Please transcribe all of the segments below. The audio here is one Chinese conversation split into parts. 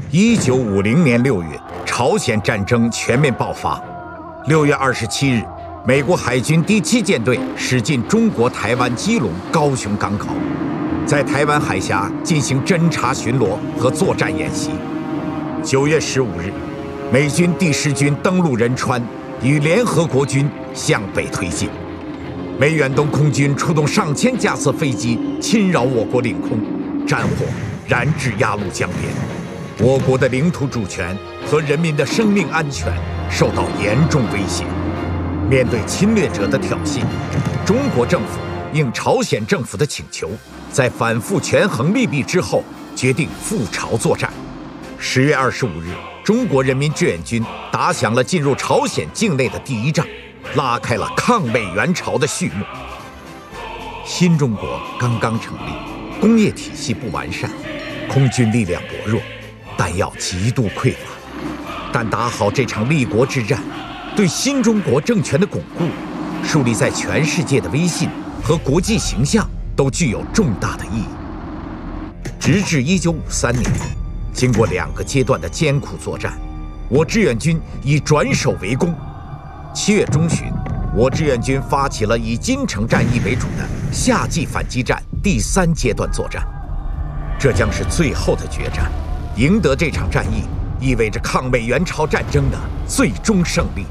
1950年6月，朝鲜战争全面爆发。6月27日，美国海军第7舰队驶进中国台湾基隆、高雄港口，在台湾海峡进行侦察巡逻和作战演习。9月15日，美军第10军登陆仁川，与联合国军向北推进。美远东空军出动上千架次飞机侵扰我国领空，战火燃至鸭绿江边，我国的领土主权和人民的生命安全受到严重威胁。面对侵略者的挑衅，中国政府应朝鲜政府的请求，在反复权衡利弊之后，决定赴朝作战。10月25日，中国人民志愿军打响了进入朝鲜境内的第一仗，拉开了抗美援朝的序幕。新中国刚刚成立，工业体系不完善，空军力量薄弱，弹药极度匮乏。但打好这场立国之战，对新中国政权的巩固、树立在全世界的威信和国际形象都具有重大的意义。直至1953年，经过2个阶段的艰苦作战，我志愿军以转守为攻。7月中旬，我志愿军发起了以金城战役为主的夏季反击战第3阶段作战，这将是最后的决战。赢得这场战役，意味着抗美援朝战争的最终胜利。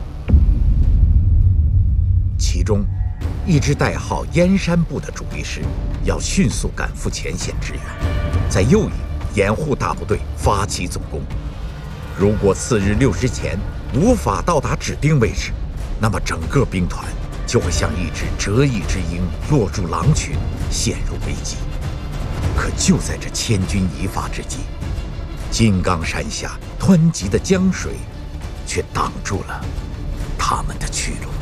其中，一支代号燕山部的主力师要迅速赶赴前线支援，在右翼掩护大部队发起总攻。如果次日6时前无法到达指定位置，那么整个兵团就会像一只折翼之鹰落入狼群，陷入危机。可就在这千钧一发之际，金刚山下湍急的江水却挡住了他们的去路。